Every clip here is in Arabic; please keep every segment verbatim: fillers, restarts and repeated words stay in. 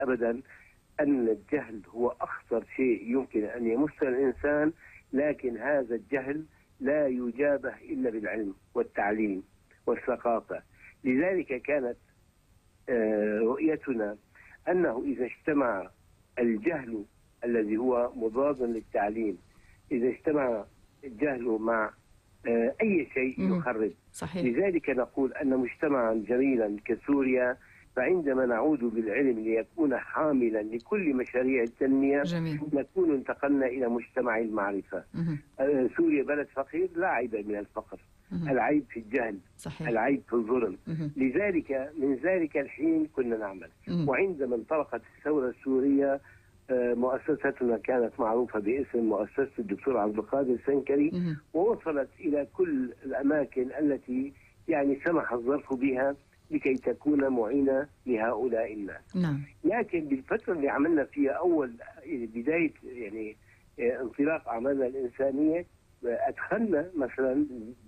أبدا أن الجهل هو أخطر شيء يمكن أن يمس الإنسان، لكن هذا الجهل لا يجابه إلا بالعلم والتعليم والثقافة. لذلك كانت رؤيتنا أنه إذا اجتمع الجهل الذي هو مضاد للتعليم، إذا اجتمع الجهل مع أي شيء يخرب. صحيح. لذلك نقول أن مجتمعا جميلا كسوريا، فعندما نعود بالعلم ليكون حاملا لكل مشاريع التنمية جميل. نكون انتقلنا إلى مجتمع المعرفة. آه سوريا بلد فقير، لا عيب من الفقر، مه. العيب في الجهل. صحيح. العيب في الظلم. مه. لذلك من ذلك الحين كنا نعمل. مه. وعندما انطلقت الثورة السورية آه مؤسستنا كانت معروفة باسم مؤسسة الدكتور عبد القادر السنكري، مه. ووصلت إلى كل الأماكن التي يعني سمح الظرف بها لكي تكون معينة لهؤلاء الناس. نعم. لكن بالفترة اللي عملنا فيها أول بداية يعني انطلاق أعمالنا الإنسانية، أدخلنا مثلا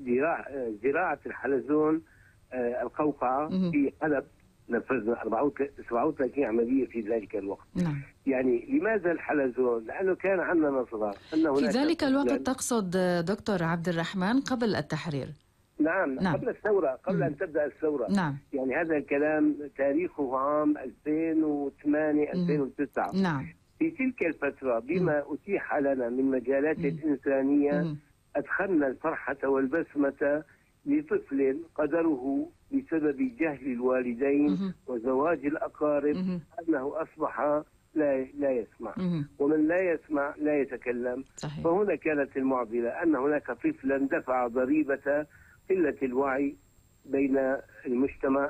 زراعة الحلزون القوقعة في حلب، نفذنا سبعة وثلاثين عملية في ذلك الوقت. نعم. يعني لماذا الحلزون؟ لأنه كان عندنا نظرة أنه في ذلك الوقت تقصد دكتور عبد الرحمن قبل التحرير. نعم. نعم قبل الثورة، قبل مم. أن تبدأ الثورة. نعم. يعني هذا الكلام تاريخه عام ألفين وثمانية ألفين وتسعة. نعم. في تلك الفترة بما مم. أتيح لنا من مجالات مم. الإنسانية مم. أدخلنا الفرحة والبسمة لطفل قدره بسبب جهل الوالدين مم. وزواج الأقارب مم. أنه أصبح لا لا يسمع، مم. ومن لا يسمع لا يتكلم. صحيح. فهنا كانت المعضلة أن هناك طفلا دفع ضريبة قلة الوعي بين المجتمع،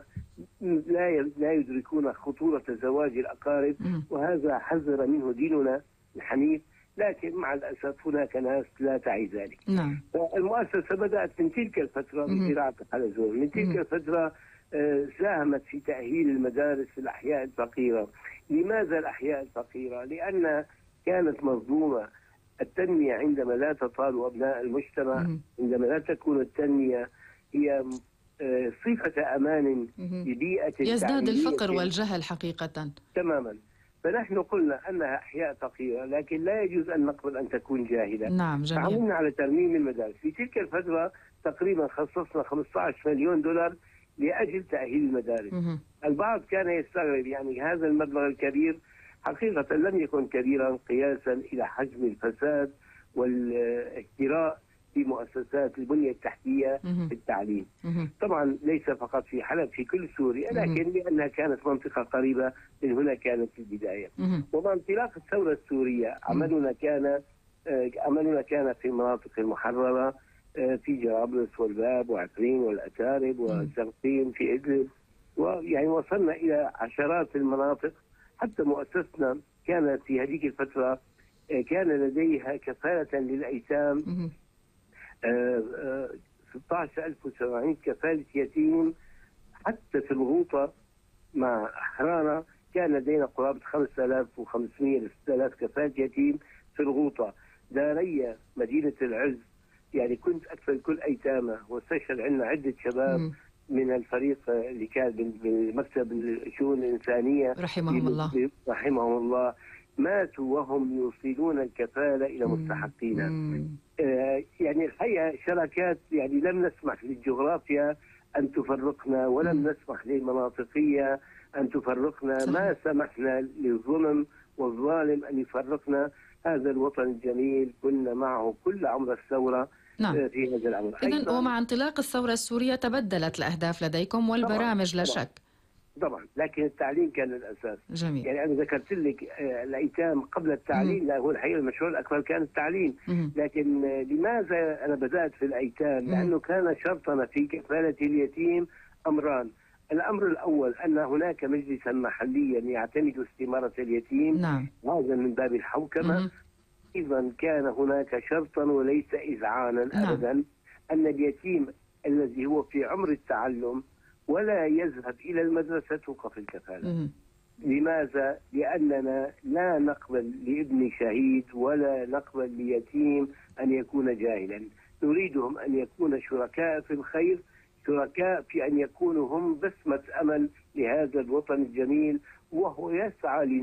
لا لا يدركون خطورة زواج الأقارب، مم. وهذا حذر منه ديننا الحنيف، لكن مع الأسف هناك ناس لا تعي ذلك. نعم. المؤسسة بدأت من تلك الفترة بزراعة الحلزون، من تلك الفترة ساهمت في تأهيل المدارس في الأحياء الفقيرة. لماذا الأحياء الفقيرة؟ لأن كانت مظلومة. التنمية عندما لا تطال أبناء المجتمع، عندما لا تكون التنمية هي صفة أمان لبيئة يزداد الفقر والجهل حقيقة. تماما. فنحن قلنا أنها أحياء فقيرة، لكن لا يجوز أن نقبل أن تكون جاهلة. نعم. جميل. فعملنا على ترميم المدارس. في تلك الفترة تقريبا خصصنا خمسة عشر مليون دولار لأجل تأهيل المدارس. مه. البعض كان يستغرب يعني هذا المبلغ الكبير، حقيقة لم يكن كبيرا قياسا إلى حجم الفساد والاهتراء في مؤسسات البنية التحتية مه. في التعليم. مه. طبعا ليس فقط في حلب، في كل سوريا، لكن لأنها كانت منطقة قريبة من هنا كانت البداية. مه. ومع انطلاق الثورة السورية عملنا كان عملنا كان في المناطق المحررة، في جرابلس والباب وعفرين والأتارب وسرقين في إدلب، ويعني وصلنا إلى عشرات المناطق. حتى مؤسستنا كانت في هذه الفترة كان لديها كفالة للأيتام ستة عشر ألف وسبعمائة كفالة يتيم. حتى في الغوطة مع حرارة كان لدينا قرابة خمسة آلاف وخمسمائة إلى ستة آلاف كفالة يتيم في الغوطة. دارية مدينة العز يعني كنت أكفل كل أيتامه، واستشهد عندنا عدة شباب م. من الفريق اللي كان بمكتب الشؤون الإنسانية رحمهم الله رحمهم الله ماتوا وهم يوصلون الكفالة إلى مستحقينا. آه يعني الحقيقة شراكات، يعني لم نسمح للجغرافيا أن تفرقنا، ولم مم. نسمح للمناطقية أن تفرقنا. صحيح. ما سمحنا للظلم والظالم أن يفرقنا. هذا الوطن الجميل كنا معه كل عمر الثورة. نعم. في هذا الأمر. إذن ومع انطلاق الثورة السورية تبدلت الأهداف لديكم والبرامج. طبعا. لا طبعا. شك. طبعا، لكن التعليم كان الأساس. جميل. يعني أنا ذكرت لك الأيتام قبل التعليم، لا هو الحقيقة المشروع الأكبر كان التعليم. مم. لكن لماذا أنا بدأت في الأيتام؟ لأنه كان شرطنا في كفالة اليتيم أمران. الأمر الأول أن هناك مجلسا محليا يعتمد استمارة اليتيم. نعم. هذا من باب الحوكمة. إذا كان هناك شرطا وليس إذعانا. نعم. أبدا أن اليتيم الذي هو في عمر التعلم ولا يذهب إلى المدرسة توقف الكفالة. مم. لماذا؟ لأننا لا نقبل لابن شهيد ولا نقبل ليتيم أن يكون جاهلا. نريدهم أن يكون شركاء في الخير شركاء في أن يكونوا هم بسمة أمل لهذا الوطن الجميل، وهو يسعى